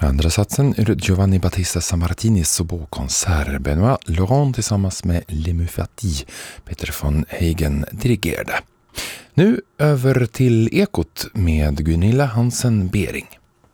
Andra satsen ur Giovanni Battista Sammartinis oboekonsert. Benoît Laurent tillsammans med Les Mufati. Peter von Hagen dirigerade. Nu över till Ekot med Gunilla Hansen-Bering.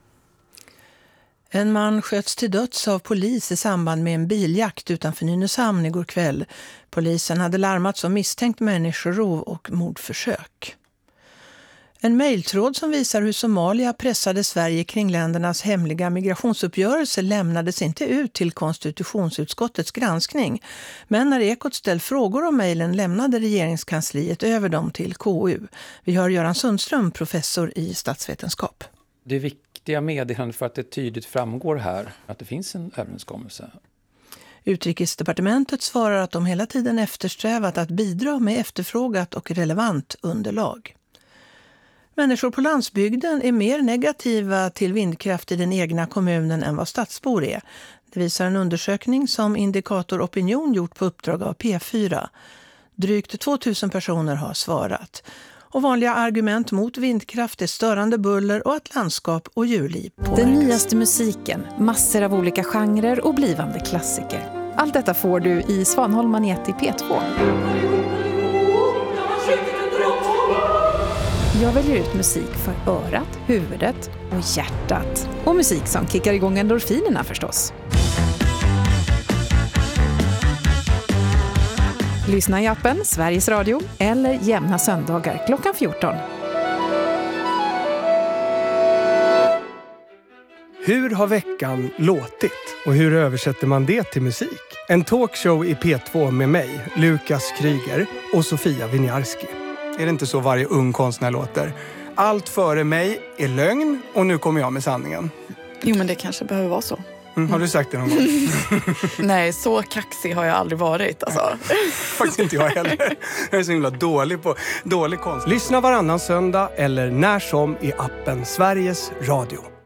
En man sköts till döds av polis i samband med en biljakt utanför Nynäshamn igår kväll. Polisen hade larmats om misstänkt människorov och mordförsök. En mejltråd som visar hur Somalia pressade Sverige kring ländernas hemliga migrationsuppgörelse lämnades inte ut till konstitutionsutskottets granskning. Men när Ekot ställt frågor om mejlen lämnade regeringskansliet över dem till KU. Vi hör Göran Sundström, professor i statsvetenskap. Det är viktiga meddelanden för att det tydligt framgår här att det finns en överenskommelse. Utrikesdepartementet svarar att de hela tiden eftersträvat att bidra med efterfrågat och relevant underlag. Människor på landsbygden är mer negativa till vindkraft i den egna kommunen än vad stadsbor är. Det visar en undersökning som Indikator Opinion gjort på uppdrag av P4. Drygt 2000 personer har svarat. Och vanliga argument mot vindkraft är störande buller och att landskap och djurliv påverkas. Den nyaste musiken, massor av olika genrer och blivande klassiker. Allt detta får du i Svanholm Magnet i P2. Jag väljer ut musik för örat, huvudet och hjärtat. Och musik som kickar igång endorfinerna förstås. Lyssna i appen Sveriges Radio eller jämna söndagar klockan 14. Hur har veckan låtit? Och hur översätter man det till musik? En talkshow i P2 med mig, Lukas Kryger och Sofia Winiarski. Är det inte så varje ung konstnär låter? Allt före mig är lögn och nu kommer jag med sanningen. Jo, men det kanske behöver vara så. Har du sagt det någon gång? Nej, så kaxig har jag aldrig varit. Alltså. Faktiskt inte jag heller. Jag är så himla dålig konst. Lyssna varannan söndag eller när som i appen Sveriges Radio.